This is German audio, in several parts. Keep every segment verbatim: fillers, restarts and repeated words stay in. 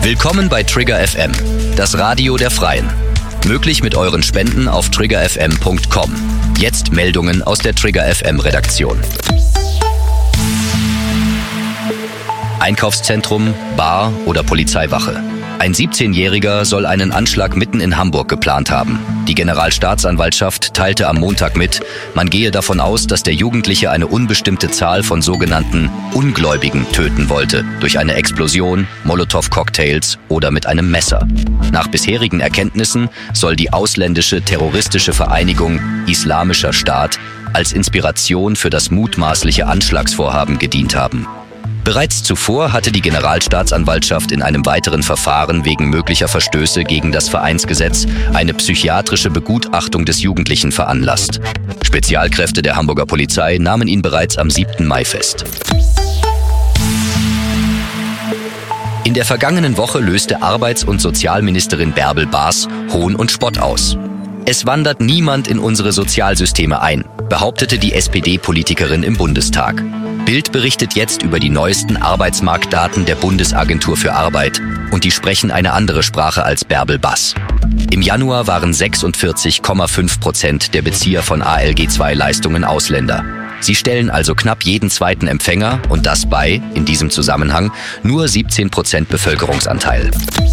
Willkommen bei Trigger F M, das Radio der Freien. Möglich mit euren Spenden auf trigger f m punkt com. Jetzt Meldungen aus der Trigger F M Redaktion. Einkaufszentrum, Bar oder Polizeiwache. Ein siebzehnjähriger soll einen Anschlag mitten in Hamburg geplant haben. Die Generalstaatsanwaltschaft teilte am Montag mit, man gehe davon aus, dass der Jugendliche eine unbestimmte Zahl von sogenannten Ungläubigen töten wollte, durch eine Explosion, Molotow-Cocktails oder mit einem Messer. Nach bisherigen Erkenntnissen soll die ausländische terroristische Vereinigung Islamischer Staat als Inspiration für das mutmaßliche Anschlagsvorhaben gedient haben. Bereits zuvor hatte die Generalstaatsanwaltschaft in einem weiteren Verfahren wegen möglicher Verstöße gegen das Vereinsgesetz eine psychiatrische Begutachtung des Jugendlichen veranlasst. Spezialkräfte der Hamburger Polizei nahmen ihn bereits am siebten Mai fest. In der vergangenen Woche löste Arbeits- und Sozialministerin Bärbel Baas Hohn und Spott aus. Es wandert niemand in unsere Sozialsysteme ein, behauptete die S P D-Politikerin im Bundestag. Bild berichtet jetzt über die neuesten Arbeitsmarktdaten der Bundesagentur für Arbeit und die sprechen eine andere Sprache als Bärbel Baas. Im Januar waren sechsundvierzig Komma fünf Prozent der Bezieher von A L G zwei Leistungen Ausländer. Sie stellen also knapp jeden zweiten Empfänger und das bei, in diesem Zusammenhang, nur siebzehn Prozent Bevölkerungsanteil.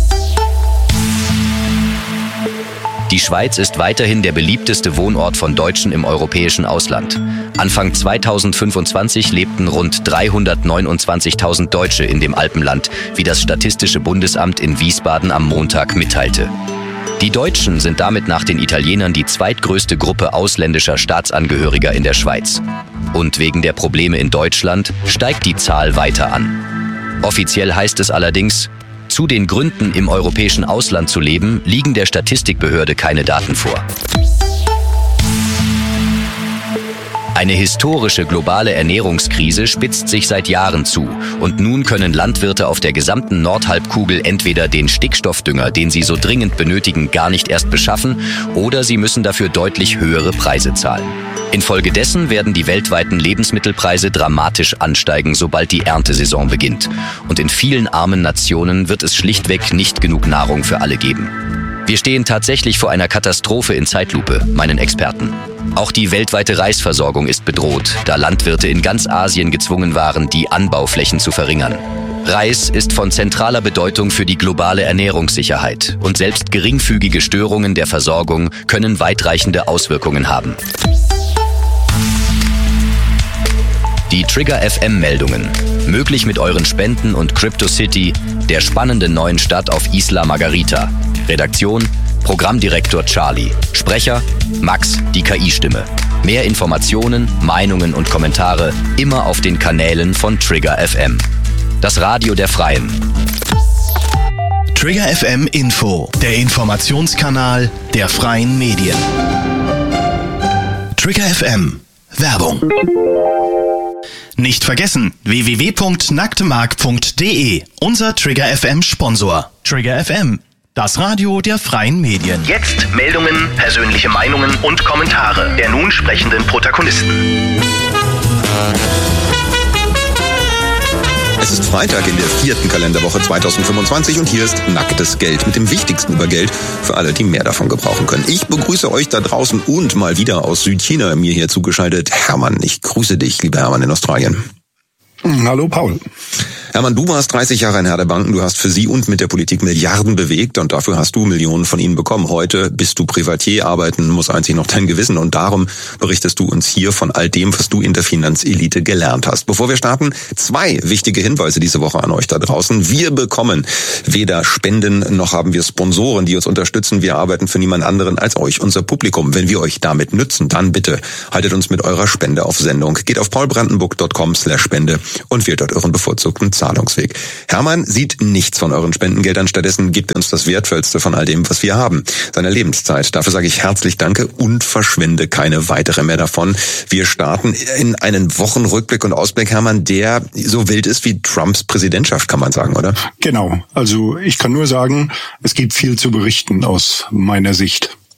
Die Schweiz ist weiterhin der beliebteste Wohnort von Deutschen im europäischen Ausland. Anfang zweitausendfünfundzwanzig lebten rund dreihundertneunundzwanzigtausend Deutsche in dem Alpenland, wie das Statistische Bundesamt in Wiesbaden am Montag mitteilte. Die Deutschen sind damit nach den Italienern die zweitgrößte Gruppe ausländischer Staatsangehöriger in der Schweiz. Und wegen der Probleme in Deutschland steigt die Zahl weiter an. Offiziell heißt es allerdings, zu den Gründen, im europäischen Ausland zu leben, liegen der Statistikbehörde keine Daten vor. Eine historische globale Ernährungskrise spitzt sich seit Jahren zu und nun können Landwirte auf der gesamten Nordhalbkugel entweder den Stickstoffdünger, den sie so dringend benötigen, gar nicht erst beschaffen oder sie müssen dafür deutlich höhere Preise zahlen. Infolgedessen werden die weltweiten Lebensmittelpreise dramatisch ansteigen, sobald die Erntesaison beginnt. Und in vielen armen Nationen wird es schlichtweg nicht genug Nahrung für alle geben. Wir stehen tatsächlich vor einer Katastrophe in Zeitlupe, meinen Experten. Auch die weltweite Reisversorgung ist bedroht, da Landwirte in ganz Asien gezwungen waren, die Anbauflächen zu verringern. Reis ist von zentraler Bedeutung für die globale Ernährungssicherheit und selbst geringfügige Störungen der Versorgung können weitreichende Auswirkungen haben. Die Trigger F M-Meldungen. Möglich mit euren Spenden und CryptoCity, der spannenden neuen Stadt auf Isla Margarita. Redaktion, Programmdirektor Charlie. Sprecher, Max, die K I-Stimme. Mehr Informationen, Meinungen und Kommentare immer auf den Kanälen von Trigger F M. Das Radio der Freien. Trigger F M Info, der Informationskanal der freien Medien. Trigger F M. Werbung. Nicht vergessen, w w w punkt nacktemark punkt d e, unser Trigger F M Sponsor. Trigger F M, das Radio der freien Medien. Jetzt Meldungen, persönliche Meinungen und Kommentare der nun sprechenden Protagonisten. Es ist Freitag in der vierten Kalenderwoche zweitausendfünfundzwanzig und hier ist Nacktes Geld mit dem Wichtigsten über Geld für alle, die mehr davon gebrauchen können. Ich begrüße euch da draußen und mal wieder aus Südchina mir hier zugeschaltet. Hermann, ich grüße dich, lieber Hermann in Australien. Hallo Paul. Hermann, du warst dreißig Jahre ein Herr der Banken, du hast für sie und mit der Politik Milliarden bewegt und dafür hast du Millionen von ihnen bekommen. Heute bist du Privatier, arbeiten muss einzig noch dein Gewissen und darum berichtest du uns hier von all dem, was du in der Finanzelite gelernt hast. Bevor wir starten, zwei wichtige Hinweise diese Woche an euch da draußen. Wir bekommen weder Spenden noch haben wir Sponsoren, die uns unterstützen. Wir arbeiten für niemand anderen als euch, unser Publikum. Wenn wir euch damit nützen, dann bitte haltet uns mit eurer Spende auf Sendung. Geht auf paulbrandenburg punkt com slash Spende und wählt dort euren bevorzugten Zahlungsweg. Hermann sieht nichts von euren Spendengeldern, stattdessen gibt er uns das Wertvollste von all dem, was wir haben, seine Lebenszeit. Dafür sage ich herzlich Danke und verschwende keine weitere mehr davon. Wir starten in einen Wochenrückblick und Ausblick, Hermann, der so wild ist wie Trumps Präsidentschaft, kann man sagen, oder? Genau, also ich kann nur sagen, es gibt viel zu berichten aus meiner Sicht.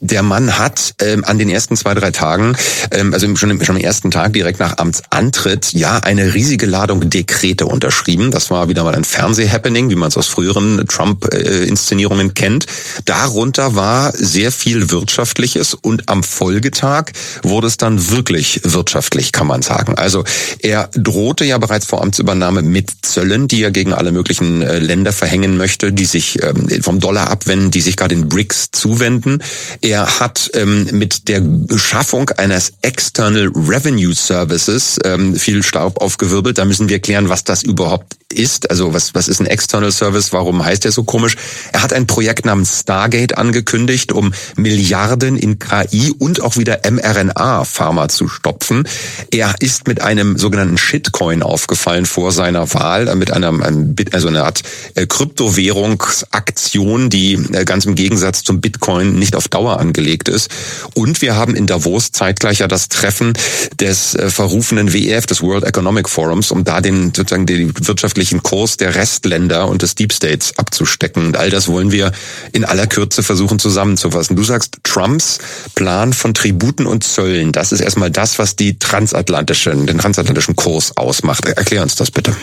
Der Mann hat ähm, an den ersten zwei, drei Tagen, ähm, also schon, im, schon am ersten Tag direkt nach Amtsantritt, ja, eine riesige Ladung Dekrete unterschrieben. Das war wieder mal ein Fernseh-Happening, wie man es aus früheren Trump-Inszenierungen äh, kennt. Darunter war sehr viel Wirtschaftliches und am Folgetag wurde es dann wirklich wirtschaftlich, kann man sagen. Also er drohte ja bereits vor Amtsübernahme mit Zöllen, die er gegen alle möglichen äh, Länder verhängen möchte, die sich ähm, vom Dollar abwenden, die sich gerade den B R I C S zuwenden. Er hat ähm, mit der Schaffung eines External Revenue Services ähm, viel Staub aufgewirbelt. Da müssen wir klären, was das überhaupt ist. Also was was ist ein External Service? Warum heißt der so komisch? Er hat ein Projekt namens Stargate angekündigt, um Milliarden in K I und auch wieder M R N A-Pharma zu stopfen. Er ist mit einem sogenannten Shitcoin aufgefallen vor seiner Wahl, mit einer einem, also einer Art äh, Kryptowährungsaktion, die äh, ganz im Gegensatz zum Bitcoin nicht auf Dauer angelegt ist. Und wir haben in Davos zeitgleich ja das Treffen des äh, verrufenen W E F, des World Economic Forums, um da den sozusagen den wirtschaftlichen Kurs der Restländer und des Deep States abzustecken. Und all das wollen wir in aller Kürze versuchen zusammenzufassen. Du sagst, Trumps Plan von Tributen und Zöllen, das ist erstmal das, was die transatlantischen, den transatlantischen Kurs ausmacht. Erklär uns das bitte.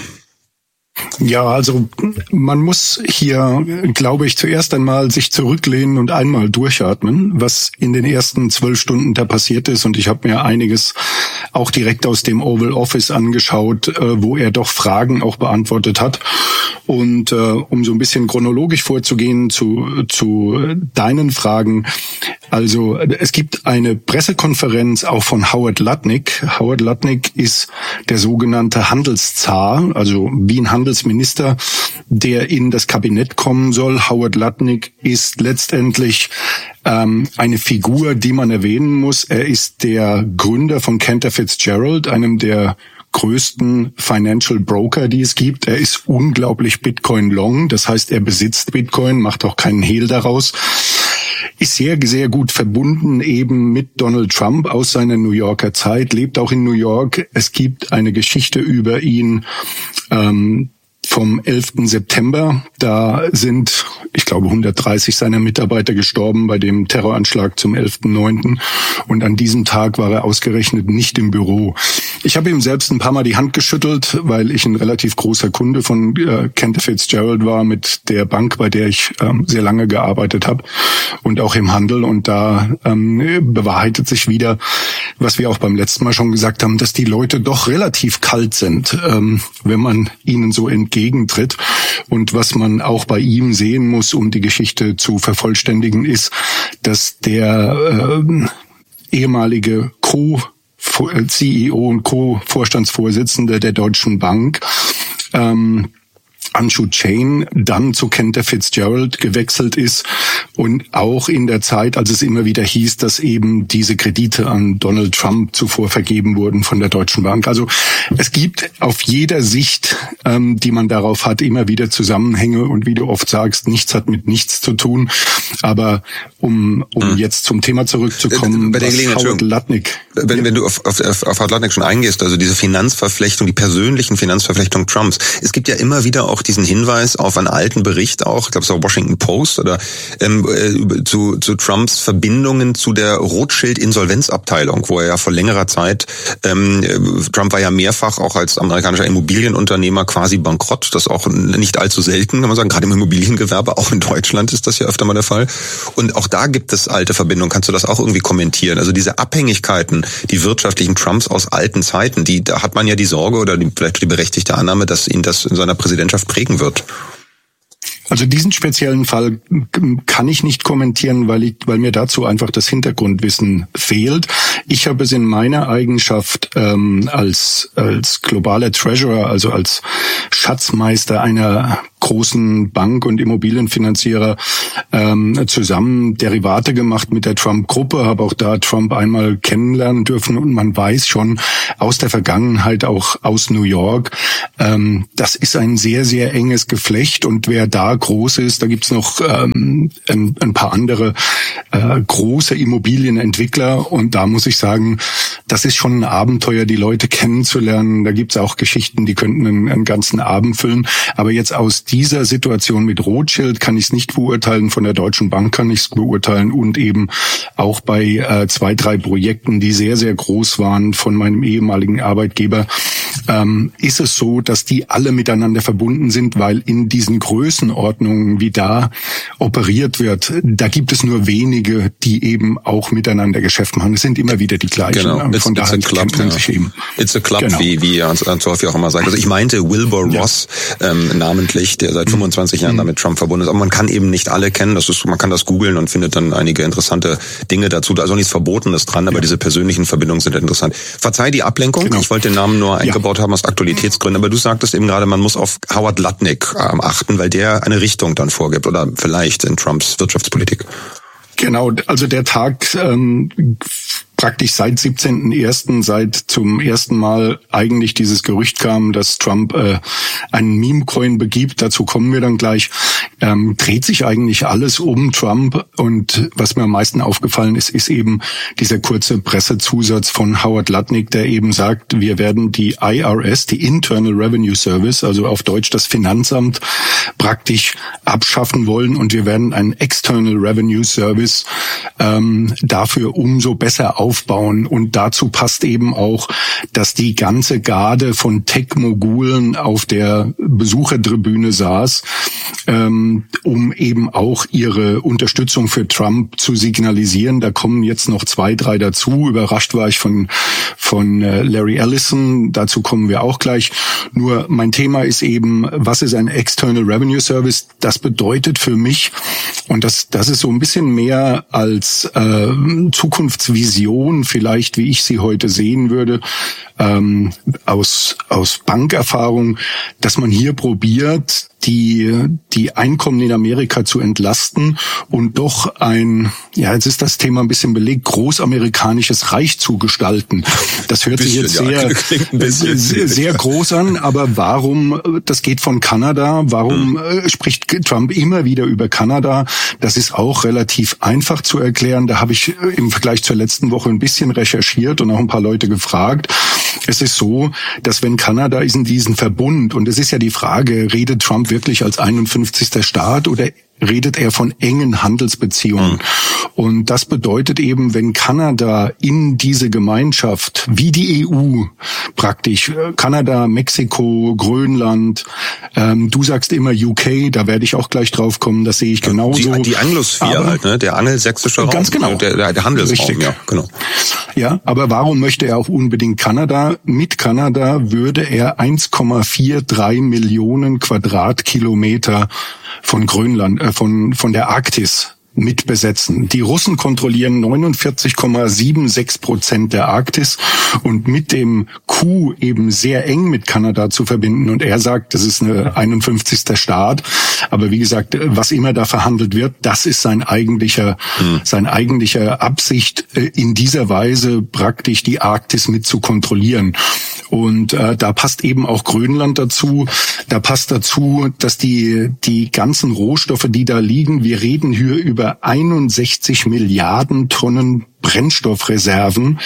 Ja, also man muss hier, glaube ich, zuerst einmal sich zurücklehnen und einmal durchatmen, was in den ersten zwölf Stunden da passiert ist. Und ich habe mir einiges auch direkt aus dem Oval Office angeschaut, wo er doch Fragen auch beantwortet hat. Und äh, um so ein bisschen chronologisch vorzugehen zu, zu deinen Fragen, also es gibt eine Pressekonferenz auch von Howard Lutnick. Howard Lutnick ist der sogenannte Handelszar, also wie ein Handelsminister, der in das Kabinett kommen soll. Howard Lutnick ist letztendlich ähm, eine Figur, die man erwähnen muss. Er ist der Gründer von Cantor Fitzgerald, einem der größten Financial Broker, die es gibt. Er ist unglaublich Bitcoin long, das heißt, er besitzt Bitcoin, macht auch keinen Hehl daraus. Ist sehr, sehr gut verbunden eben mit Donald Trump aus seiner New Yorker Zeit, lebt auch in New York. Es gibt eine Geschichte über ihn ähm, vom elften September. Da sind, ich glaube, hundertdreißig seiner Mitarbeiter gestorben bei dem Terroranschlag zum elften neunten Und an diesem Tag war er ausgerechnet nicht im Büro. Ich habe ihm selbst ein paar Mal die Hand geschüttelt, weil ich ein relativ großer Kunde von äh, Cantor Fitzgerald war, mit der Bank, bei der ich ähm, sehr lange gearbeitet habe und auch im Handel. Und da ähm, bewahrheitet sich wieder, was wir auch beim letzten Mal schon gesagt haben, dass die Leute doch relativ kalt sind, ähm, wenn man ihnen so entgegentritt. Und was man auch bei ihm sehen muss, um die Geschichte zu vervollständigen, ist, dass der äh, ehemalige Co- C E O und Co-Vorstandsvorsitzende der Deutschen Bank, ähm, Anshu Jain, dann zu Cantor Fitzgerald gewechselt ist und auch in der Zeit, als es immer wieder hieß, dass eben diese Kredite an Donald Trump zuvor vergeben wurden von der Deutschen Bank. Also es gibt auf jeder Sicht, ähm, die man darauf hat, immer wieder Zusammenhänge und wie du oft sagst, nichts hat mit nichts zu tun. Aber um um hm. jetzt zum Thema zurückzukommen, bei der was Howard Lutnick... Wenn, wenn du auf, auf, auf Howard Lutnick schon eingehst, also diese Finanzverflechtung, die persönlichen Finanzverflechtung Trumps, es gibt ja immer wieder auch diesen Hinweis auf einen alten Bericht auch, ich glaube es war Washington Post oder ähm, äh, zu, zu Trumps Verbindungen zu der Rothschild-Insolvenzabteilung, wo er ja vor längerer Zeit, ähm, Trump war ja mehrfach auch als amerikanischer Immobilienunternehmer quasi bankrott, das auch nicht allzu selten, kann man sagen, gerade im Immobiliengewerbe, auch in Deutschland ist das ja öfter mal der Fall. Und auch da gibt es alte Verbindungen, kannst du das auch irgendwie kommentieren? Also diese Abhängigkeiten, die wirtschaftlichen Trumps aus alten Zeiten, die, da hat man ja die Sorge oder die, vielleicht die berechtigte Annahme, dass ihn das in seiner Präsidentschaft prägen wird. Also diesen speziellen Fall kann ich nicht kommentieren, weil ich, weil mir dazu einfach das Hintergrundwissen fehlt. Ich habe es in meiner Eigenschaft ähm, als als globaler Treasurer, also als Schatzmeister einer großen Bank- und Immobilienfinanzierer ähm, zusammen Derivate gemacht mit der Trump-Gruppe, habe auch da Trump einmal kennenlernen dürfen und man weiß schon aus der Vergangenheit, auch aus New York, ähm, das ist ein sehr, sehr enges Geflecht und wer da groß ist. Da gibt's noch ähm, ein, ein paar andere äh, große Immobilienentwickler. Und da muss ich sagen, das ist schon ein Abenteuer, die Leute kennenzulernen. Da gibt's auch Geschichten, die könnten einen, einen ganzen Abend füllen. Aber jetzt aus dieser Situation mit Rothschild kann ich es nicht beurteilen. Von der Deutschen Bank kann ich es beurteilen. Und eben auch bei äh, zwei, drei Projekten, die sehr, sehr groß waren von meinem ehemaligen Arbeitgeber, ähm, ist es so, dass die alle miteinander verbunden sind, weil in diesen Größenordnungen, wie da operiert wird, da gibt es nur wenige, die eben auch miteinander Geschäft machen. Es sind immer wieder die gleichen. Genau. It's, Von daher kennt man sich eben. It's a club, genau. wie, wie Hans Häufig auch immer sagt. Also ich meinte Wilbur ja. Ross ähm, namentlich, der seit fünfundzwanzig Jahren mhm. damit Trump verbunden ist. Aber man kann eben nicht alle kennen. Das ist, man kann das googeln und findet dann einige interessante Dinge dazu. Da ist auch nichts Verbotenes dran, aber ja. diese persönlichen Verbindungen sind interessant. Verzeih die Ablenkung. Genau. Ich wollte den Namen nur eingebaut ja. haben aus Aktualitätsgründen. Aber du sagtest eben gerade, man muss auf Howard Lutnick ähm, achten, weil der eine Richtung dann vorgibt oder vielleicht in Trumps Wirtschaftspolitik. Genau, also der Tag ähm, praktisch seit siebzehnten ersten seit zum ersten Mal eigentlich dieses Gerücht kam, dass Trump äh, einen Meme-Coin begibt, dazu kommen wir dann gleich, ähm, dreht sich eigentlich alles um Trump. Und was mir am meisten aufgefallen ist, ist eben dieser kurze Pressezusatz von Howard Lutnick, der eben sagt, wir werden die I R S, die Internal Revenue Service, also auf Deutsch das Finanzamt, praktisch abschaffen wollen und wir werden einen External Revenue Service ähm, dafür umso besser aufbauen. aufbauen. Und dazu passt eben auch, dass die ganze Garde von Tech-Mogulen auf der Besuchertribüne saß, ähm, um eben auch ihre Unterstützung für Trump zu signalisieren. Da kommen jetzt noch zwei, drei dazu. Überrascht war ich von, von äh, Larry Ellison. Dazu kommen wir auch gleich. Nur mein Thema ist eben, was ist ein External Revenue Service? Das bedeutet für mich, und das, das ist so ein bisschen mehr als äh, Zukunftsvision, vielleicht, wie ich sie heute sehen würde, ähm, aus, aus Bankerfahrung, dass man hier probiert, die, die Einkommen in Amerika zu entlasten und doch ein, ja, jetzt ist das Thema ein bisschen belegt, großamerikanisches Reich zu gestalten. Das hört bisschen, sich jetzt sehr, ja, sehr, sehr groß an, aber warum, das geht von Kanada, warum hm. spricht Trump immer wieder über Kanada? Das ist auch relativ einfach zu erklären. Da habe ich im Vergleich zur letzten Woche ein bisschen recherchiert und auch ein paar Leute gefragt. Es ist so, dass wenn Kanada ist in diesem Verbund, und es ist ja die Frage, redet Trump wirklich als einundfünfzigster Staat oder redet er von engen Handelsbeziehungen? Mhm. Und das bedeutet eben, wenn Kanada in diese Gemeinschaft, wie die E U praktisch, Kanada, Mexiko, Grönland, ähm, du sagst immer U K, da werde ich auch gleich drauf kommen, das sehe ich genauso. Die, die Anglosphäre halt, ne? Der angelsächsische Raum. Ganz genau. Der, der, der Handelsraum, Richtig. ja, genau. Ja, aber warum möchte er auch unbedingt Kanada? Mit Kanada würde er eins Komma dreiundvierzig Millionen Quadratkilometer von Grönland, äh, von, von der Arktis mitbesetzen. Die Russen kontrollieren neunundvierzig Komma sechsundsiebzig Prozent der Arktis und mit dem Q eben sehr eng mit Kanada zu verbinden. Und er sagt, das ist eine einundfünfzigster Staat. Aber wie gesagt, was immer da verhandelt wird, das ist sein eigentlicher, hm. sein eigentlicher Absicht, in dieser Weise praktisch die Arktis mit zu kontrollieren. Und äh, da passt eben auch Grönland dazu. Da passt dazu, dass die die ganzen Rohstoffe, die da liegen, wir reden hier über einundsechzig Milliarden Tonnen Brennstoffreserven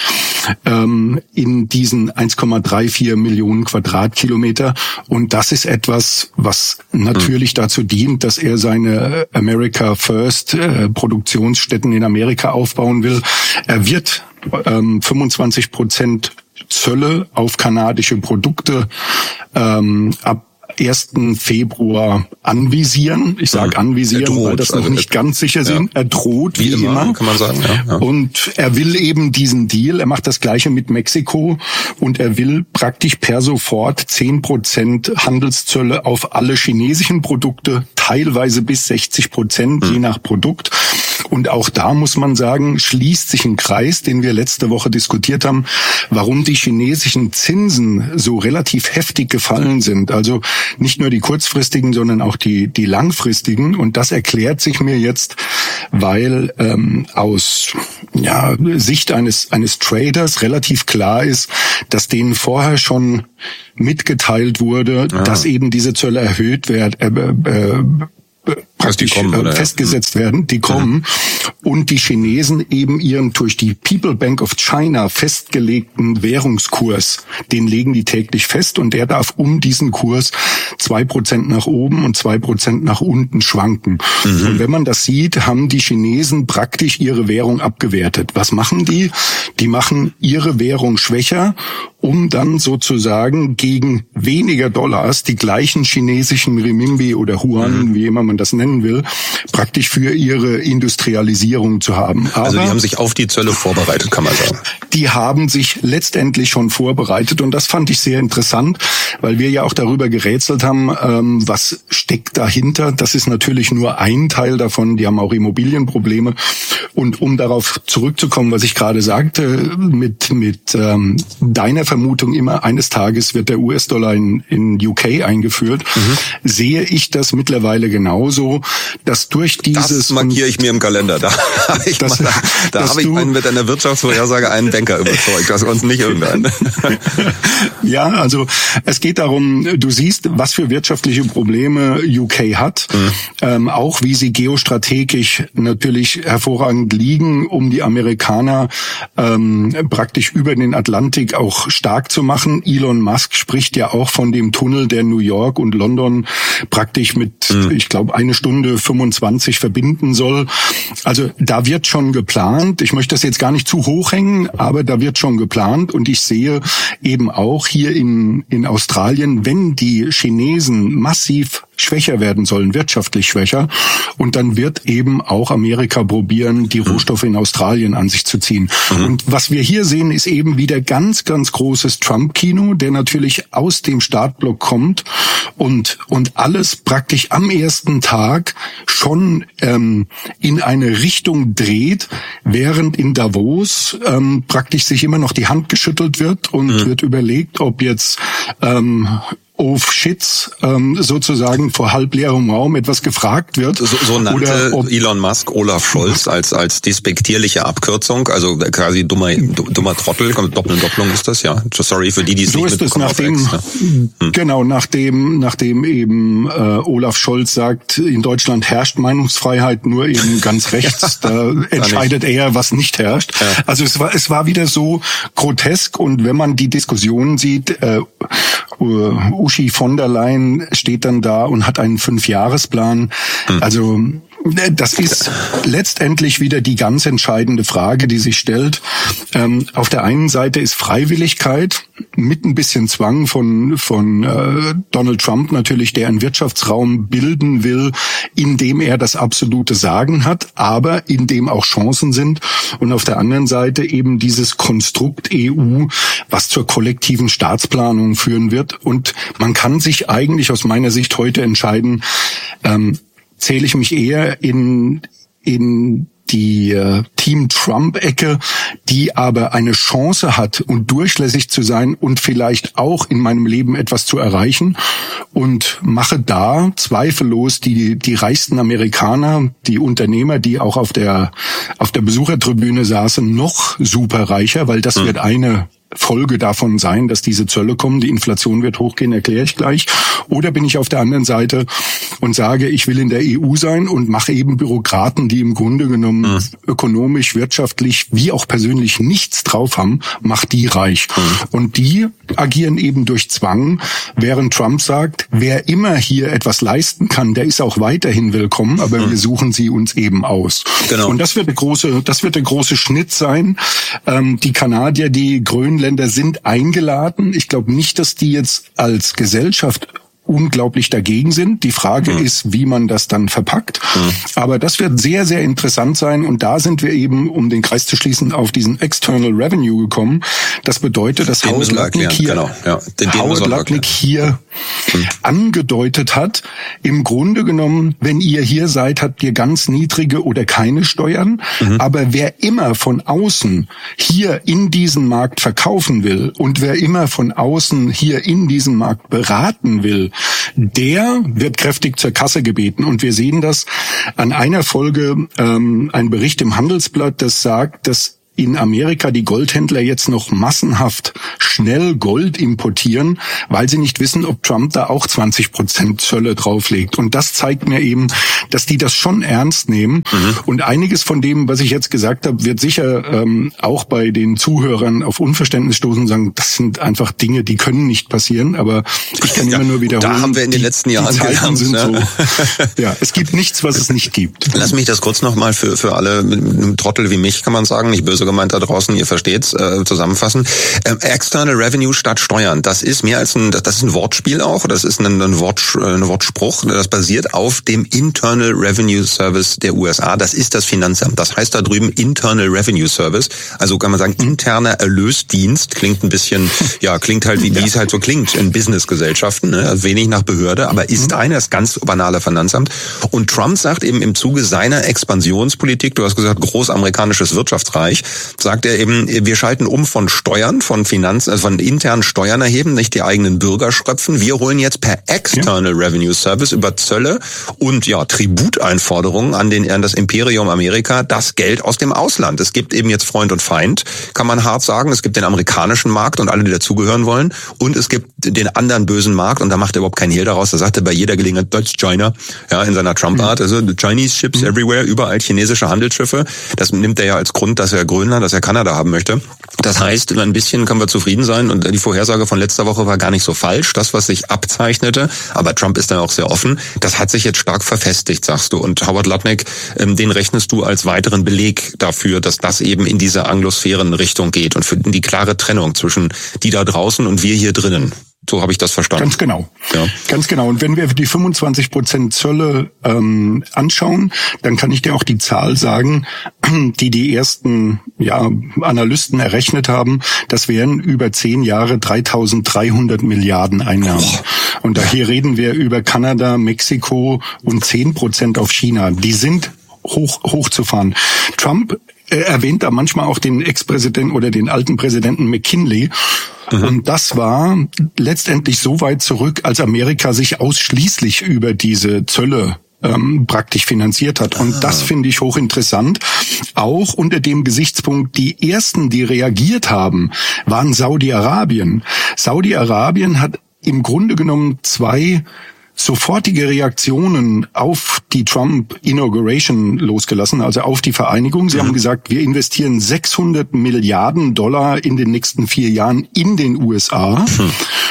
ähm, in diesen eins Komma vierunddreißig Millionen Quadratkilometer. Und das ist etwas, was natürlich mhm. dazu dient, dass er seine America First äh, Produktionsstätten in Amerika aufbauen will. Er wird ähm, fünfundzwanzig Prozent Zölle auf kanadische Produkte ähm, ab ersten Februar anvisieren. Ich sage anvisieren, droht, weil das noch also nicht ganz sicher ja. sind. Er droht, wie, wie immer, immer, kann man sagen. Ja, ja. Und er will eben diesen Deal. Er macht das Gleiche mit Mexiko und er will praktisch per sofort zehn Prozent Handelszölle auf alle chinesischen Produkte, teilweise bis sechzig Prozent, hm. je nach Produkt. Und auch da muss man sagen, schließt sich ein Kreis, den wir letzte Woche diskutiert haben, warum die chinesischen Zinsen so relativ heftig gefallen sind. Also nicht nur die kurzfristigen, sondern auch die die langfristigen. Und das erklärt sich mir jetzt, weil ähm, aus ja, Sicht eines eines Traders relativ klar ist, dass denen vorher schon mitgeteilt wurde, ja. dass eben diese Zölle erhöht werden, äh, äh, praktisch die kommen, äh, festgesetzt werden, die kommen. Mhm. Und die Chinesen eben ihren durch die People Bank of China festgelegten Währungskurs, den legen die täglich fest und der darf um diesen Kurs zwei Prozent nach oben und zwei Prozent nach unten schwanken. Mhm. Und wenn man das sieht, haben die Chinesen praktisch ihre Währung abgewertet. Was machen die? Die machen ihre Währung schwächer, um dann sozusagen gegen weniger Dollars die gleichen chinesischen Renminbi oder Yuan, mhm. wie immer man das nennen will, praktisch für ihre Industrialisierung zu haben. Aber also die haben sich auf die Zölle vorbereitet, kann man sagen. Die haben sich letztendlich schon vorbereitet und das fand ich sehr interessant, weil wir ja auch darüber gerätselt haben, ähm, was steckt dahinter. Das ist natürlich nur ein Teil davon. Die haben auch Immobilienprobleme. Und um darauf zurückzukommen, was ich gerade sagte, mit mit ähm, deiner Vermutung immer, eines Tages wird der U S-Dollar in, in U K eingeführt, mhm. sehe ich das mittlerweile genauso, dass durch dieses... Das markiere ich mir im Kalender. Da habe ich, das, mal, da hab ich einen, mit einer Wirtschaftsvorhersage einen Banker überzeugt, das uns nicht irgendein. Ja, also es geht darum, du siehst, was für wirtschaftliche Probleme U K hat, mhm. ähm, auch wie sie geostrategisch natürlich hervorragend liegen, um die Amerikaner ähm, praktisch über den Atlantik auch stark zu machen. Elon Musk spricht ja auch von dem Tunnel, der New York und London praktisch mit, mhm. ich glaube, eine Stunde fünfundzwanzig verbinden soll. Also da wird schon geplant. Ich möchte das jetzt gar nicht zu hoch hängen, aber da wird schon geplant. Und ich sehe eben auch hier in, in Australien, wenn die Chinesen massiv schwächer werden sollen, wirtschaftlich schwächer. Und dann wird eben auch Amerika probieren, die Rohstoffe in Australien an sich zu ziehen. Mhm. Und was wir hier sehen, ist eben wieder ganz, ganz großes Trump-Kino, der natürlich aus dem Startblock kommt und und alles praktisch am ersten Tag schon ähm, in eine Richtung dreht, während in Davos ähm, praktisch sich immer noch die Hand geschüttelt wird und mhm. wird überlegt, ob jetzt ähm, auf Shits ähm, sozusagen vor halbleerem Raum etwas gefragt wird. So, so nannte oder Elon Musk Olaf Scholz als als despektierliche Abkürzung, also quasi dummer dummer Trottel, Doppel Doppelung ist das, ja. Sorry für die, die es so nicht ist es, mitbekommen. Nachdem, hm. Genau, nachdem nachdem eben äh, Olaf Scholz sagt, in Deutschland herrscht Meinungsfreiheit, nur eben ganz rechts, da entscheidet er, was nicht herrscht. Ja. Also es war es war wieder so grotesk und wenn man die Diskussionen sieht, äh, Uschi von der Leyen steht dann da und hat einen Fünfjahresplan. Hm. Also das ist letztendlich wieder die ganz entscheidende Frage, die sich stellt. Ähm, auf der einen Seite ist Freiwilligkeit mit ein bisschen Zwang von von äh, Donald Trump natürlich, der einen Wirtschaftsraum bilden will, in dem er das absolute Sagen hat, aber in dem auch Chancen sind. Und auf der anderen Seite eben dieses Konstrukt E U, was zur kollektiven Staatsplanung führen wird. Und man kann sich eigentlich aus meiner Sicht heute entscheiden, ähm, zähle ich mich eher in in die äh, Team Trump-Ecke, die aber eine Chance hat und durchlässig zu sein und vielleicht auch in meinem Leben etwas zu erreichen und mache da zweifellos die die reichsten Amerikaner, die Unternehmer, die auch auf der auf der Besuchertribüne saßen, noch super reicher, weil das mhm. wird eine Folge davon sein, dass diese Zölle kommen, die Inflation wird hochgehen, erkläre ich gleich. Oder bin ich auf der anderen Seite und sage, ich will in der E U sein und mache eben Bürokraten, die im Grunde genommen mhm. ökonomisch, wirtschaftlich, wie auch persönlich nichts drauf haben, macht die reich. Mhm. Und die agieren eben durch Zwang, während Trump sagt, wer immer hier etwas leisten kann, der ist auch weiterhin willkommen, aber mhm. wir suchen sie uns eben aus. Genau. Und das wird der große, das wird der große Schnitt sein. Ähm, die Kanadier, die Grönländer sind eingeladen. Ich glaube nicht, dass die jetzt als Gesellschaft unglaublich dagegen sind. Die Frage mhm. ist, wie man das dann verpackt. Mhm. Aber das wird sehr, sehr interessant sein. Und da sind wir eben, um den Kreis zu schließen, auf diesen External Revenue gekommen. Das bedeutet, dass Howard Lutnick hier, genau. ja, den, den Howard Lutnick hier mhm. angedeutet hat, im Grunde genommen, wenn ihr hier seid, habt ihr ganz niedrige oder keine Steuern. Mhm. Aber wer immer von außen hier in diesen Markt verkaufen will und wer immer von außen hier in diesen Markt beraten will, der wird kräftig zur Kasse gebeten. Und wir sehen das an einer Folge, ähm, ein Bericht im Handelsblatt, das sagt, dass in Amerika die Goldhändler jetzt noch massenhaft schnell Gold importieren, weil sie nicht wissen, ob Trump da auch zwanzig Prozent Zölle drauflegt. Und das zeigt mir eben, dass die das schon ernst nehmen. Mhm. Und einiges von dem, was ich jetzt gesagt habe, wird sicher ähm, auch bei den Zuhörern auf Unverständnis stoßen und sagen, das sind einfach Dinge, die können nicht passieren. Aber ich kann ja, immer nur wiederholen. Da haben wir in den die, letzten Jahren gelernt. Sind ne? so, ja, es gibt nichts, was es nicht gibt. Lass mich das kurz nochmal für für alle mit einem Trottel wie mich, kann man sagen, nicht böse gemeint da draußen, ihr versteht's, äh, zusammenfassen. Ähm, External Revenue statt Steuern, das ist mehr als ein, das ist ein Wortspiel auch, das ist ein, ein, Wort, ein Wortspruch, das basiert auf dem Internal Revenue Service der U S A, das ist das Finanzamt, das heißt da drüben Internal Revenue Service, also kann man sagen, interner Erlösdienst, klingt ein bisschen, ja, klingt halt wie, wie es halt so klingt in Businessgesellschaften, ne? Also wenig nach Behörde, aber ist einer, das ganz banale Finanzamt. Und Trump sagt eben im Zuge seiner Expansionspolitik, du hast gesagt, großamerikanisches Wirtschaftsreich, sagt er eben, wir schalten um von Steuern, von Finanz, also von internen Steuern erheben, nicht die eigenen Bürger schröpfen. Wir holen jetzt per External ja. Revenue Service über Zölle und ja Tributeinforderungen an den an das Imperium Amerika das Geld aus dem Ausland. Es gibt eben jetzt Freund und Feind, kann man hart sagen. Es gibt den amerikanischen Markt und alle, die dazugehören wollen. Und es gibt den anderen bösen Markt und da macht er überhaupt keinen Hehl daraus. Da sagt er bei jeder Gelegenheit, that's China, ja, in seiner Trump-Art. Also the Chinese ships mhm. everywhere, überall chinesische Handelsschiffe. Das nimmt er ja als Grund, dass er Grönland, dass er Kanada haben möchte. Das heißt, ein bisschen können wir zufrieden sein und die Vorhersage von letzter Woche war gar nicht so falsch. Das, was sich abzeichnete, aber Trump ist da auch sehr offen, das hat sich jetzt stark verfestigt, sagst du. Und Howard Lutnick, den rechnest du als weiteren Beleg dafür, dass das eben in diese Anglosphären-Richtung geht und für die klare Trennung zwischen die da draußen und wir hier drinnen. So habe ich das verstanden. Ganz genau. Ja. Ganz genau. Und wenn wir die fünfundzwanzig Prozent Zölle ähm, anschauen, dann kann ich dir auch die Zahl sagen, die die ersten ja, Analysten errechnet haben. Das wären über zehn Jahre dreitausenddreihundert Milliarden Einnahmen. Oh. Und daher reden wir über Kanada, Mexiko und zehn Prozent auf China. Die sind hoch hochzufahren. Trump äh, erwähnt da manchmal auch den Ex-Präsidenten oder den alten Präsidenten McKinley. Mhm. Und das war letztendlich so weit zurück, als Amerika sich ausschließlich über diese Zölle ähm, praktisch finanziert hat. Und ah. das finde ich hochinteressant. Auch unter dem Gesichtspunkt, die ersten, die reagiert haben, waren Saudi-Arabien. Saudi-Arabien hat im Grunde genommen zwei sofortige Reaktionen auf die Trump-Inauguration losgelassen, also auf die Vereinigung. Sie mhm. haben gesagt, wir investieren sechshundert Milliarden Dollar in den nächsten vier Jahren in den U S A. Mhm.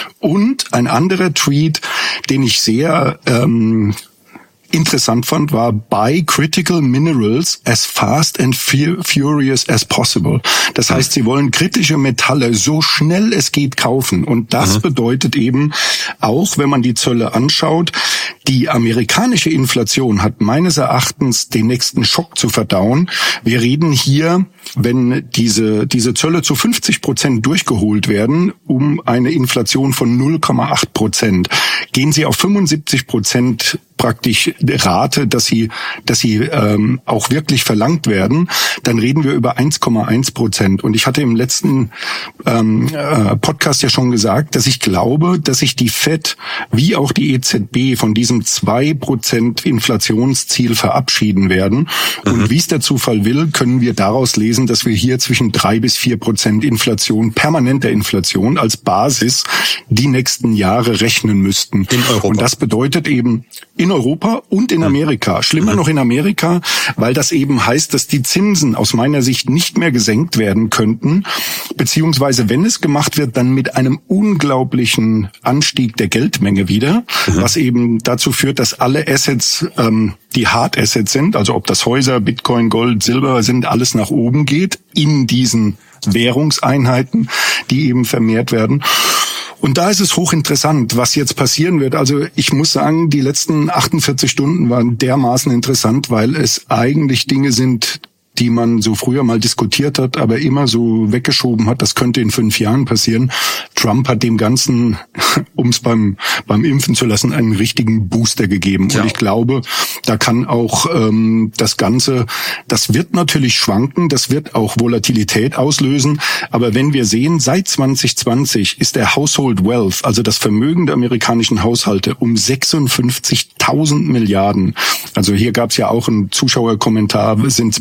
Und ein anderer Tweet, den ich sehr ähm, interessant fand, war buy critical minerals as fast and furious as possible. Das heißt, sie wollen kritische Metalle so schnell es geht kaufen. Und das mhm. bedeutet eben auch, wenn man die Zölle anschaut, die amerikanische Inflation hat meines Erachtens den nächsten Schock zu verdauen. Wir reden hier, wenn diese diese Zölle zu fünfzig Prozent durchgeholt werden, um eine Inflation von null Komma acht Prozent. Gehen sie auf fünfundsiebzig Prozent praktisch Rate, dass sie dass sie ähm, auch wirklich verlangt werden, dann reden wir über eins Komma eins Prozent. Und ich hatte im letzten ähm, äh, Podcast ja schon gesagt, dass ich glaube, dass sich die Fed wie auch die E Z B von diesem zwei Prozent Inflationsziel verabschieden werden. Mhm. Und wie es der Zufall will, können wir daraus lesen, dass wir hier zwischen drei bis vier Prozent Inflation, permanenter Inflation als Basis die nächsten Jahre rechnen müssten. In Europa. Und das bedeutet eben in Europa und in Amerika. Schlimmer noch in Amerika, weil das eben heißt, dass die Zinsen aus meiner Sicht nicht mehr gesenkt werden könnten, beziehungsweise wenn es gemacht wird, dann mit einem unglaublichen Anstieg der Geldmenge wieder, mhm. was eben dazu führt, dass alle Assets, ähm, die Hard Assets sind, also ob das Häuser, Bitcoin, Gold, Silber sind, alles nach oben geht in diesen Währungseinheiten, die eben vermehrt werden. Und da ist es hochinteressant, was jetzt passieren wird. Also ich muss sagen, die letzten achtundvierzig Stunden waren dermaßen interessant, weil es eigentlich Dinge sind, die man so früher mal diskutiert hat, aber immer so weggeschoben hat, das könnte in fünf Jahren passieren. Trump hat dem Ganzen, um es beim beim Impfen zu lassen, einen richtigen Booster gegeben. Ja. Und ich glaube, da kann auch ähm, das Ganze, das wird natürlich schwanken, das wird auch Volatilität auslösen. Aber wenn wir sehen, seit zwanzig zwanzig ist der Household Wealth, also das Vermögen der amerikanischen Haushalte, um sechsundfünfzigtausend Milliarden. Also hier gab es ja auch einen Zuschauerkommentar, sind es Milliarden,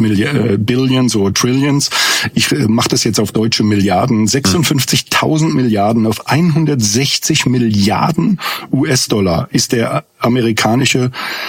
äh, Billions oder Trillions. Ich äh, mache das jetzt auf deutsche Milliarden. sechsundfünfzigtausend Milliarden auf hundertsechzig Milliarden U S-Dollar ist der amerikanische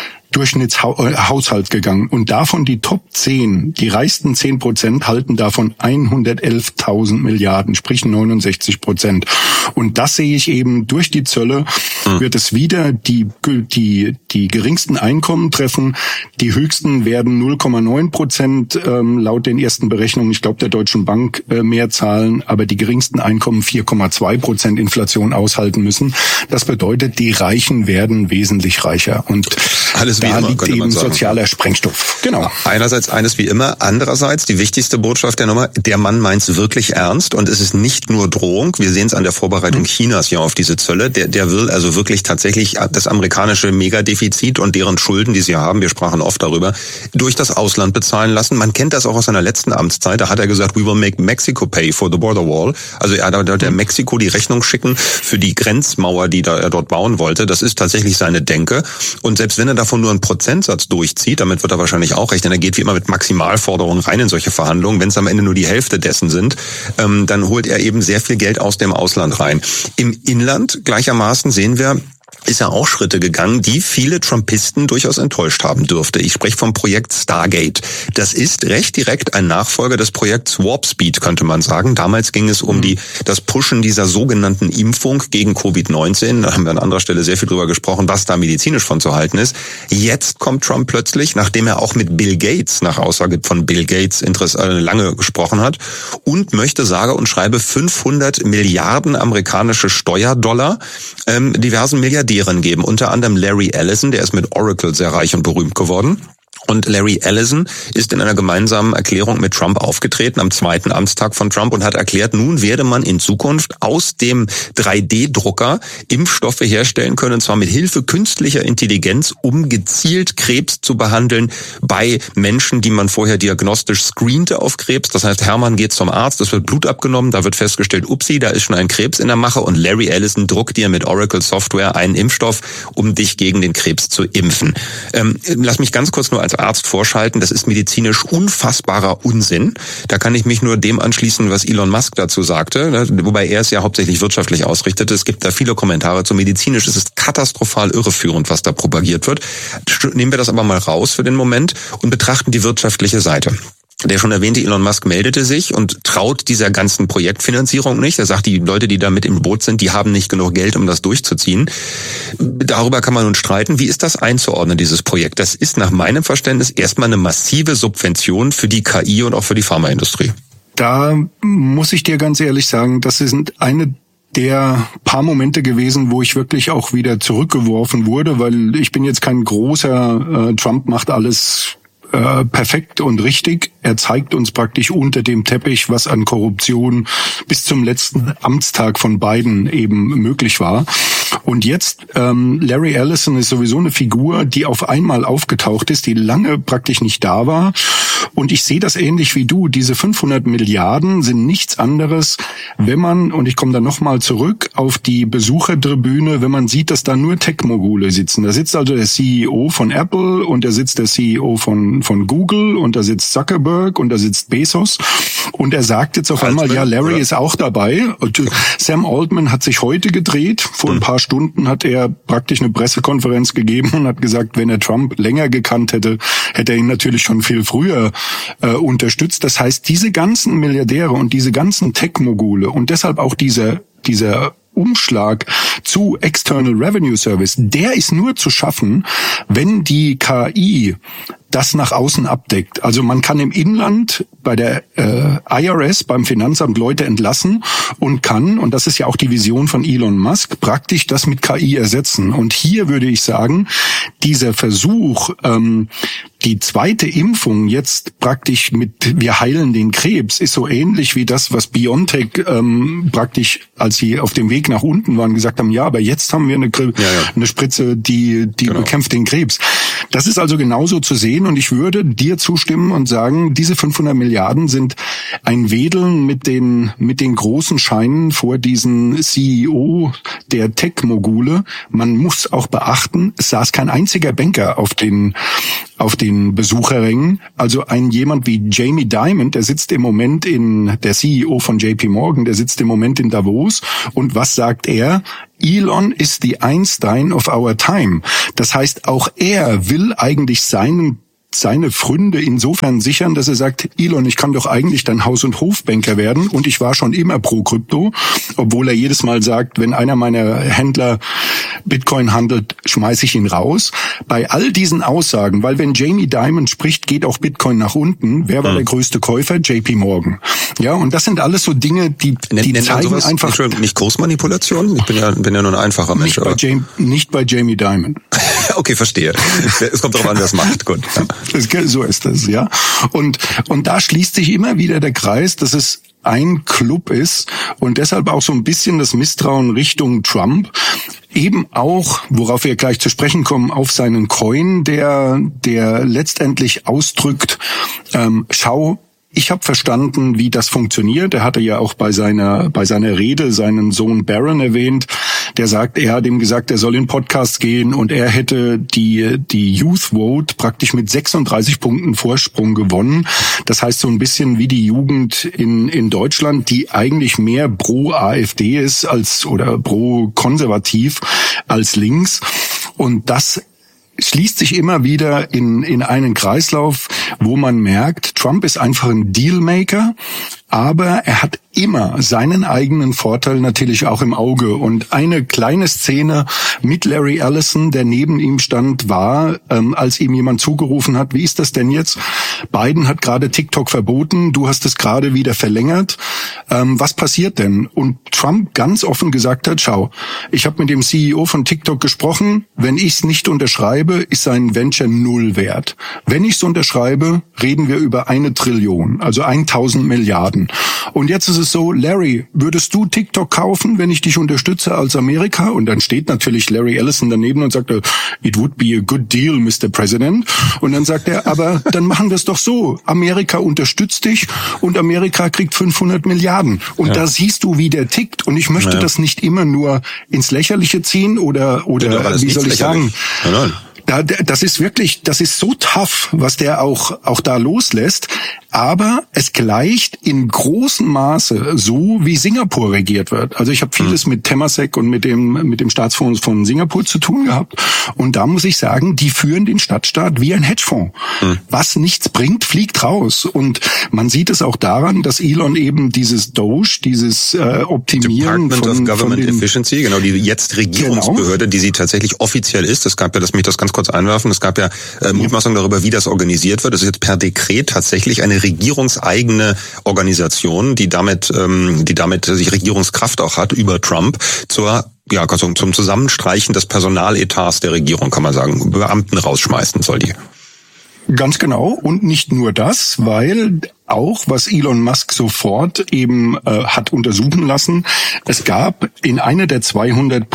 Durchschnittshaushalt gegangen. Und davon die Top zehn, die reichsten zehn Prozent halten davon hundertelftausend Milliarden, sprich neunundsechzig Prozent. Und das sehe ich eben, durch die Zölle hm. wird es wieder die, die, die geringsten Einkommen treffen. Die höchsten werden null Komma neun Prozent ähm, laut den ersten Berechnungen, ich glaube der Deutschen Bank, äh, mehr zahlen, aber die geringsten Einkommen vier Komma zwei Prozent Inflation aushalten müssen. Das bedeutet, die Reichen werden wesentlich reicher. Und alles da immer, liegt eben sozialer Sprengstoff. Genau. Einerseits eines wie immer, andererseits die wichtigste Botschaft der Nummer, der Mann meint's wirklich ernst und es ist nicht nur Drohung. Wir sehen es an der Vorbereitung mhm. Chinas ja auf diese Zölle. Der, der will also wirklich tatsächlich das amerikanische Megadefizit und deren Schulden, die sie haben, wir sprachen oft darüber, durch das Ausland bezahlen lassen. Man kennt das auch aus seiner letzten Amtszeit. Da hat er gesagt, we will make Mexico pay for the border wall. Also er hat der Mexiko die Rechnung schicken für die Grenzmauer, die da er dort bauen wollte. Das ist tatsächlich seine Denke. Und selbst wenn er davon nur einen Prozentsatz durchzieht, damit wird er wahrscheinlich auch rechnen, er geht wie immer mit Maximalforderungen rein in solche Verhandlungen, wenn es am Ende nur die Hälfte dessen sind, ähm, dann holt er eben sehr viel Geld aus dem Ausland rein. Im Inland gleichermaßen sehen wir, ist er auch Schritte gegangen, die viele Trumpisten durchaus enttäuscht haben dürfte. Ich spreche vom Projekt Stargate. Das ist recht direkt ein Nachfolger des Projekts Warp Speed, könnte man sagen. Damals ging es um die das Pushen dieser sogenannten Impfung gegen Covid neunzehn. Da haben wir an anderer Stelle sehr viel drüber gesprochen, was da medizinisch von zu halten ist. Jetzt kommt Trump plötzlich, nachdem er auch mit Bill Gates, nach Aussage von Bill Gates, äh, lange gesprochen hat, und möchte sage und schreibe fünfhundert Milliarden amerikanische Steuerdollar ähm, diversen Milliardären geben, unter anderem Larry Ellison, der ist mit Oracle sehr reich und berühmt geworden. Und Larry Ellison ist in einer gemeinsamen Erklärung mit Trump aufgetreten am zweiten Amtstag von Trump und hat erklärt, nun werde man in Zukunft aus dem drei D Drucker Impfstoffe herstellen können, und zwar mit Hilfe künstlicher Intelligenz, um gezielt Krebs zu behandeln bei Menschen, die man vorher diagnostisch screente auf Krebs. Das heißt, Hermann geht zum Arzt, es wird Blut abgenommen, da wird festgestellt, upsi, da ist schon ein Krebs in der Mache, und Larry Ellison druckt dir mit Oracle Software einen Impfstoff, um dich gegen den Krebs zu impfen. Ähm, lass mich ganz kurz nur als Arzt vorschalten, das ist medizinisch unfassbarer Unsinn. Da kann ich mich nur dem anschließen, was Elon Musk dazu sagte, wobei er es ja hauptsächlich wirtschaftlich ausrichtete. Es gibt da viele Kommentare zu medizinisch. Es ist katastrophal irreführend, was da propagiert wird. Nehmen wir das aber mal raus für den Moment und betrachten die wirtschaftliche Seite. Der schon erwähnte Elon Musk meldete sich und traut dieser ganzen Projektfinanzierung nicht. Er sagt, die Leute, die da mit im Boot sind, die haben nicht genug Geld, um das durchzuziehen. Darüber kann man nun streiten. Wie ist das einzuordnen, dieses Projekt? Das ist nach meinem Verständnis erstmal eine massive Subvention für die K I und auch für die Pharmaindustrie. Da muss ich dir ganz ehrlich sagen, das sind eine der paar Momente gewesen, wo ich wirklich auch wieder zurückgeworfen wurde, weil ich bin jetzt kein großer äh, Trump macht alles äh, perfekt und richtig. Er zeigt uns praktisch unter dem Teppich, was an Korruption bis zum letzten Amtstag von Biden eben möglich war. Und jetzt, ähm, Larry Ellison ist sowieso eine Figur, die auf einmal aufgetaucht ist, die lange praktisch nicht da war. Und ich sehe das ähnlich wie du. Diese fünfhundert Milliarden sind nichts anderes, wenn man, und ich komme da nochmal zurück, auf die Besuchertribüne, wenn man sieht, dass da nur Tech-Mogule sitzen. Da sitzt also der C E O von Apple und da sitzt der C E O von, von Google und da sitzt Zuckerberg und da sitzt Bezos. Und er sagt jetzt auf einmal, ja, Larry ist auch dabei. Und Sam Altman hat sich heute gedreht. Vor ein paar Stunden hat er praktisch eine Pressekonferenz gegeben und hat gesagt, wenn er Trump länger gekannt hätte, hätte er ihn natürlich schon viel früher äh, unterstützt. Das heißt, diese ganzen Milliardäre und diese ganzen Tech-Mogule und deshalb auch dieser dieser Umschlag zu External Revenue Service, der ist nur zu schaffen, wenn die K I das nach außen abdeckt. Also man kann im Inland bei der äh, I R S, beim Finanzamt Leute entlassen und kann, und das ist ja auch die Vision von Elon Musk, praktisch das mit K I ersetzen. Und hier würde ich sagen, dieser Versuch, ähm, die zweite Impfung jetzt praktisch mit wir heilen den Krebs, ist so ähnlich wie das, was BioNTech ähm, praktisch als sie auf dem Weg nach unten waren, gesagt haben, ja, aber jetzt haben wir eine, ja, ja. eine Spritze, die, die genau. bekämpft den Krebs. Das ist also genauso zu sehen und ich würde dir zustimmen und sagen, diese fünfhundert Milliarden sind ein Wedeln mit den, mit den großen Scheinen vor diesen C E O der Tech-Mogule. Man muss auch beachten, es saß kein einziger Banker auf den, auf den Besucherrängen. Also ein jemand wie Jamie Dimon, der sitzt im Moment in, der C E O von J P Morgan, der sitzt im Moment in Davos. Und was sagt er? Elon is the Einstein of our time. Das heißt, auch er will eigentlich seinen seine Pfründe insofern sichern, dass er sagt, Elon, ich kann doch eigentlich dein Haus- und Hofbanker werden und ich war schon immer pro Krypto, obwohl er jedes Mal sagt, wenn einer meiner Händler Bitcoin handelt, schmeiße ich ihn raus. Bei all diesen Aussagen, weil wenn Jamie Dimon spricht, geht auch Bitcoin nach unten. Wer war hm. der größte Käufer? J P Morgan. Ja, und das sind alles so Dinge, die, die Nennt zeigen sowas einfach... Nicht, nicht Kursmanipulation? Ich bin ja, bin ja nur ein einfacher Mensch. Nicht bei, Jamie, nicht bei Jamie Dimon. Okay, verstehe. Es kommt darauf an, wer es macht. Gut. Ja. So ist das, ja. Und, und da schließt sich immer wieder der Kreis, dass es ein Club ist und deshalb auch so ein bisschen das Misstrauen Richtung Trump. Eben auch, worauf wir gleich zu sprechen kommen, auf seinen Coin, der, der letztendlich ausdrückt, ähm, schau, ich habe verstanden, wie das funktioniert. Er hatte ja auch bei seiner bei seiner Rede seinen Sohn Barron erwähnt. Der sagt, er hat ihm gesagt, er soll in Podcast gehen und er hätte die die Youth Vote praktisch mit sechsunddreißig Punkten Vorsprung gewonnen. Das heißt so ein bisschen wie die Jugend in in Deutschland, die eigentlich mehr pro A f D ist als oder pro konservativ als links. Und das schließt sich immer wieder in in einen Kreislauf, wo man merkt, Trump ist einfach ein Dealmaker, aber er hat immer seinen eigenen Vorteil natürlich auch im Auge. Und eine kleine Szene mit Larry Ellison, der neben ihm stand, war, ähm, als ihm jemand zugerufen hat, wie ist das denn jetzt? Biden hat gerade TikTok verboten, du hast es gerade wieder verlängert. Ähm, was passiert denn? Und Trump ganz offen gesagt hat, schau, ich habe mit dem C E O von TikTok gesprochen, wenn ich es nicht unterschreibe, ist sein Venture null wert. Wenn ich es unterschreibe, reden wir über eine Trillion, also tausend Milliarden. Und jetzt ist es so, Larry, würdest du TikTok kaufen, wenn ich dich unterstütze als Amerika? Und dann steht natürlich Larry Ellison daneben und sagt, it would be a good deal, Mister President. Und dann sagt er, aber dann machen wir es doch so. Amerika unterstützt dich und Amerika kriegt fünfhundert Milliarden. Und ja. da siehst du, wie der tickt. Und ich möchte ja. das nicht immer nur ins Lächerliche ziehen oder, oder ja, wie soll ich sagen? Nein, nein. Da, das ist wirklich, das ist so tough, was der auch, auch da loslässt. Aber es gleicht in großem Maße so, wie Singapur regiert wird. Also ich habe vieles mit Temasek und mit dem, mit dem Staatsfonds von Singapur zu tun gehabt. Und da muss ich sagen, die führen den Stadtstaat wie ein Hedgefonds. Mhm. Was nichts bringt, fliegt raus. Und man sieht es auch daran, dass Elon eben dieses Doge, dieses äh, Optimieren Department von, of Government von den, Efficiency, genau, die jetzt Regierungsbehörde, genau. die sie tatsächlich offiziell ist. Es gab ja, lass mich das ganz kurz einwerfen, es gab ja äh, Mutmaßungen darüber, wie das organisiert wird. Es ist jetzt per Dekret tatsächlich eine regierungseigene Organisation, die damit, ähm, die damit sich Regierungskraft auch hat über Trump zur ja, zum Zusammenstreichen des Personaletats der Regierung, kann man sagen. Beamten rausschmeißen soll die. Ganz genau. Und nicht nur das, weil auch, was Elon Musk sofort eben äh, hat untersuchen lassen, es gab in einer der zweihundert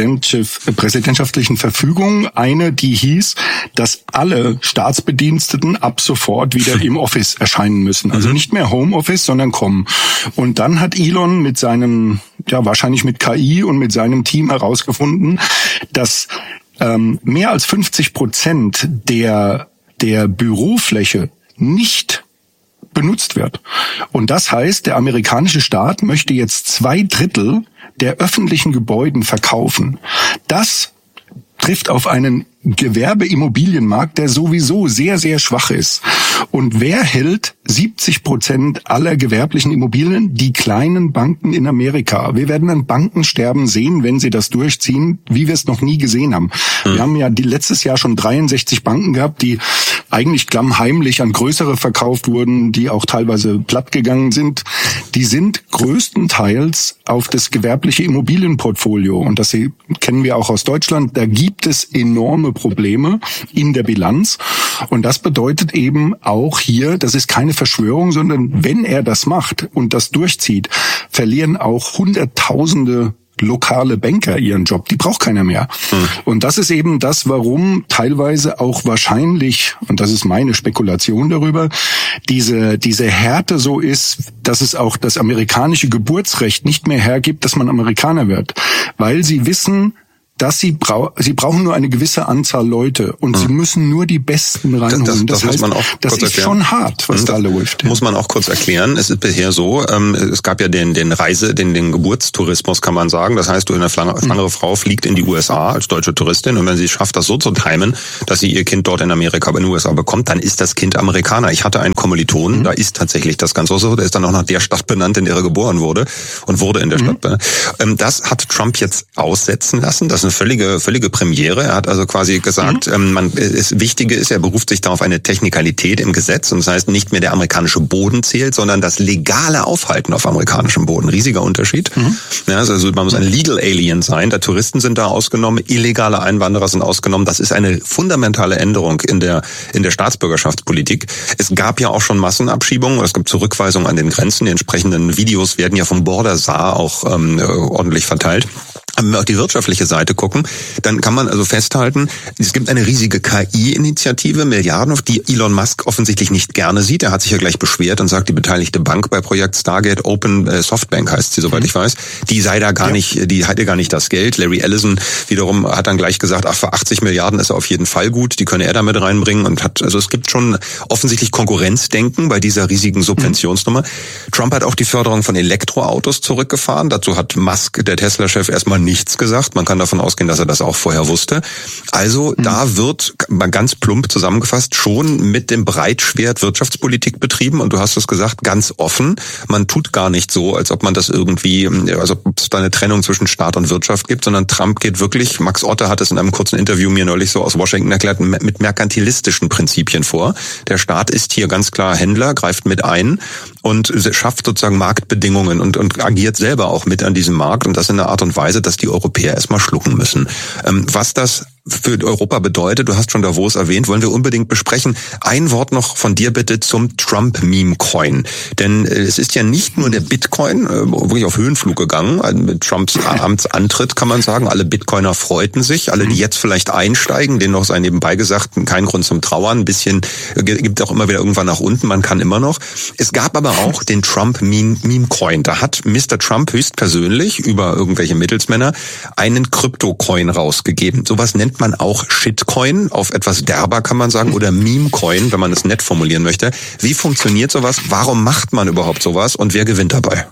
präsidentschaftlichen Verfügungen eine, die hieß, dass alle Staatsbediensteten ab sofort wieder im Office erscheinen müssen. Also nicht mehr Homeoffice, sondern kommen. Und dann hat Elon mit seinem, ja wahrscheinlich mit K I und mit seinem Team herausgefunden, dass ähm, mehr als fünfzig Prozent der der Bürofläche nicht benutzt wird. Und das heißt, der amerikanische Staat möchte jetzt zwei Drittel der öffentlichen Gebäuden verkaufen. Das trifft auf einen Gewerbeimmobilienmarkt, der sowieso sehr, sehr schwach ist. Und wer hält siebzig Prozent aller gewerblichen Immobilien? Die kleinen Banken in Amerika. Wir werden an Bankensterben sehen, wenn sie das durchziehen, wie wir es noch nie gesehen haben. Mhm. Wir haben ja die, letztes Jahr schon dreiundsechzig Banken gehabt, die eigentlich klammheimlich an größere verkauft wurden, die auch teilweise platt gegangen sind, die sind größtenteils auf das gewerbliche Immobilienportfolio. Und das kennen wir auch aus Deutschland. Da gibt es enorme Probleme in der Bilanz. Und das bedeutet eben auch hier, das ist keine Verschwörung, sondern wenn er das macht und das durchzieht, verlieren auch Hunderttausende lokale Banker ihren Job. Die braucht keiner mehr. Hm. Und das ist eben das, warum teilweise auch wahrscheinlich, und das ist meine Spekulation darüber, diese, diese Härte so ist, dass es auch das amerikanische Geburtsrecht nicht mehr hergibt, dass man Amerikaner wird. Weil sie wissen, dass sie brau- sie brauchen nur eine gewisse Anzahl Leute und hm. sie müssen nur die Besten reinholen. Das, das, das, das heißt, man auch das ist erklären. Schon hart, was hm, da läuft. Muss man auch kurz erklären. Es ist bisher so, ähm, es gab ja den den Reise, den den Geburtstourismus, kann man sagen. Das heißt, eine schwangere hm. Frau fliegt in die U S A als deutsche Touristin und wenn sie schafft, das so zu timen, dass sie ihr Kind dort in Amerika, in den U S A bekommt, dann ist das Kind Amerikaner. Ich hatte einen Kommilitonen, hm. da ist tatsächlich das Ganze so. Der ist dann auch nach der Stadt benannt, in der er geboren wurde und wurde in der hm. Stadt benannt. Ähm, das hat Trump jetzt aussetzen lassen. Das ist eine völlige völlige Premiere. Er hat also quasi gesagt, mhm. ähm, man, das Wichtige ist, er beruft sich da auf eine Technikalität im Gesetz und das heißt, nicht mehr der amerikanische Boden zählt, sondern das legale Aufhalten auf amerikanischem Boden. Riesiger Unterschied. Mhm. Ja, also man muss ein Legal Alien sein. Der Touristen sind da ausgenommen, illegale Einwanderer sind ausgenommen. Das ist eine fundamentale Änderung in der in der Staatsbürgerschaftspolitik. Es gab ja auch schon Massenabschiebungen, es gibt Zurückweisungen an den Grenzen. Die entsprechenden Videos werden ja vom Border S A R auch ähm, ordentlich verteilt. Wenn wir auf die wirtschaftliche Seite gucken, dann kann man also festhalten, es gibt eine riesige K I-Initiative, Milliarden, die Elon Musk offensichtlich nicht gerne sieht. Er hat sich ja gleich beschwert und sagt, die beteiligte Bank bei Projekt Stargate, Open äh, Softbank heißt sie, soweit mhm. ich weiß, die sei da gar ja. nicht, die hatte gar nicht das Geld. Larry Ellison wiederum hat dann gleich gesagt, ach, für achtzig Milliarden ist er auf jeden Fall gut, die könne er damit reinbringen und hat, also es gibt schon offensichtlich Konkurrenzdenken bei dieser riesigen Subventionsnummer. Mhm. Trump hat auch die Förderung von Elektroautos zurückgefahren. Dazu hat Musk, der Tesla-Chef, erstmal nichts gesagt. Man kann davon ausgehen, dass er das auch vorher wusste. Also mhm. da wird, mal ganz plump zusammengefasst, schon mit dem Breitschwert Wirtschaftspolitik betrieben. Und du hast es gesagt, ganz offen. Man tut gar nicht so, als ob man das irgendwie, also ob es da eine Trennung zwischen Staat und Wirtschaft gibt, sondern Trump geht wirklich, Max Otte hat es in einem kurzen Interview mir neulich so aus Washington erklärt, mit merkantilistischen Prinzipien vor. Der Staat ist hier ganz klar Händler, greift mit ein und schafft sozusagen Marktbedingungen und, und agiert selber auch mit an diesem Markt und das in einer Art und Weise, dass die Europäer erstmal schlucken müssen. Ähm, was das für Europa bedeutet, du hast schon Davos erwähnt, wollen wir unbedingt besprechen. Ein Wort noch von dir bitte zum Trump-Meme-Coin. Denn äh, es ist ja nicht nur der Bitcoin äh, wirklich auf Höhenflug gegangen. Also mit Trumps Amtsantritt kann man sagen, alle Bitcoiner freuten sich. Alle, die jetzt vielleicht einsteigen, denen noch sei nebenbei gesagt, kein Grund zum Trauern. Ein bisschen äh, gibt auch immer wieder irgendwann nach unten, man kann immer noch. Es gab aber auch den Trump-Meme-Coin. Da hat Mister Trump höchstpersönlich über irgendwelche Mittelsmänner einen Krypto-Coin rausgegeben. Sowas nennt man auch Shitcoin, auf etwas derber kann man sagen, oder Memecoin, wenn man es nett formulieren möchte. Wie funktioniert sowas? Warum macht man überhaupt sowas und wer gewinnt dabei?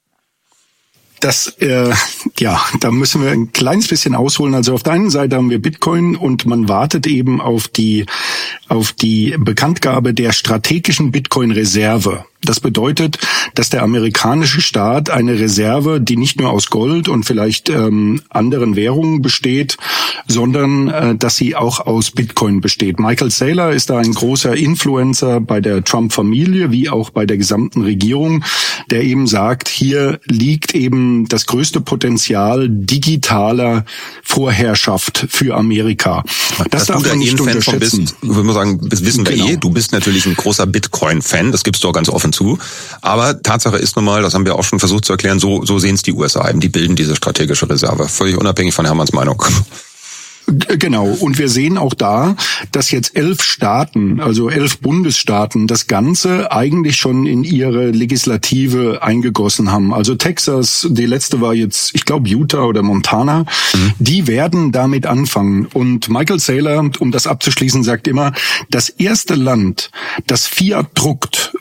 Das, äh, ja, da müssen wir ein kleines bisschen ausholen. Also auf der einen Seite haben wir Bitcoin und man wartet eben auf die, auf die Bekanntgabe der strategischen Bitcoin-Reserve. Das bedeutet, dass der amerikanische Staat eine Reserve, die nicht nur aus Gold und vielleicht ähm, anderen Währungen besteht, sondern äh, dass sie auch aus Bitcoin besteht. Michael Saylor ist da ein großer Influencer bei der Trump-Familie, wie auch bei der gesamten Regierung, der eben sagt, hier liegt eben das größte Potenzial digitaler Vorherrschaft für Amerika. Das darf man nicht unterschätzen. Bist, ich würde sagen, das wissen wir genau. eh. Du bist natürlich ein großer Bitcoin-Fan, das gibst du auch ganz offen zu. Aber Tatsache ist nun mal, das haben wir auch schon versucht zu erklären, so, so sehen es die U S A eben. Die bilden diese strategische Reserve. Völlig unabhängig von Hermanns Meinung. Genau. Und wir sehen auch da, dass jetzt elf Staaten, also elf Bundesstaaten, das Ganze eigentlich schon in ihre Legislative eingegossen haben. Also Texas, die letzte war jetzt, ich glaube, Utah oder Montana. Mhm. Die werden damit anfangen. Und Michael Saylor, um das abzuschließen, sagt immer, das erste Land, das Fiat druckt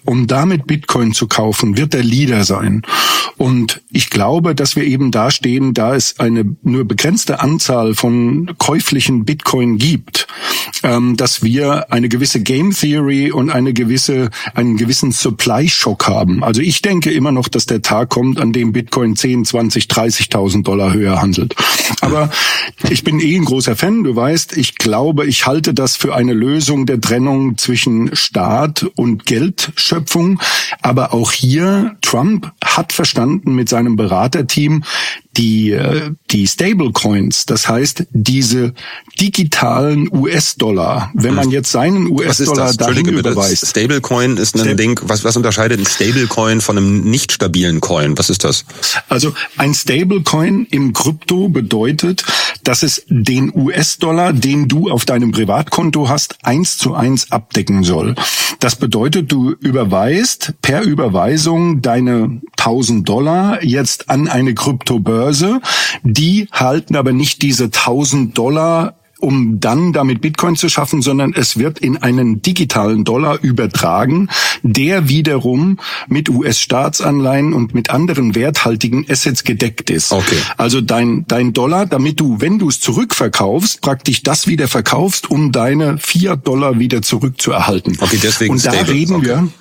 um damit Bitcoin zu kaufen, wird der Leader sein. Und ich glaube, dass wir eben da stehen, da es eine nur begrenzte Anzahl von käuflichen Bitcoin gibt, ähm, dass wir eine gewisse Game Theory und eine gewisse, einen gewissen Supply Shock haben. Also ich denke immer noch, dass der Tag kommt, an dem Bitcoin zehn, zwanzig, dreißigtausend Dollar höher handelt. Aber ich bin eh ein großer Fan, du weißt, ich glaube, ich halte das für eine Lösung der Trennung zwischen Staat und Geldschöpfung. Aber auch hier, Trump hat verstanden mit seinem Beraterteam, die die Stablecoins, das heißt diese digitalen U S-Dollar, wenn man jetzt seinen U S-Dollar dahin überweist. Stablecoin ist ein Stab- Ding, was, was unterscheidet ein Stablecoin von einem nicht stabilen Coin? Was ist das? Also ein Stablecoin im Krypto bedeutet, dass es den U S-Dollar, den du auf deinem Privatkonto hast, eins zu eins abdecken soll. Das bedeutet, du überweist per Überweisung deine tausend Dollar jetzt an eine Kryptobörse. Die halten aber nicht diese tausend Dollar, um dann damit Bitcoin zu schaffen, sondern es wird in einen digitalen Dollar übertragen, der wiederum mit U S-Staatsanleihen und mit anderen werthaltigen Assets gedeckt ist. Okay. Also dein dein Dollar, damit du, wenn du es zurückverkaufst, praktisch das wieder verkaufst, um deine Fiat-Dollar wieder zurückzuerhalten. Okay, deswegen und da Stable. reden okay. wir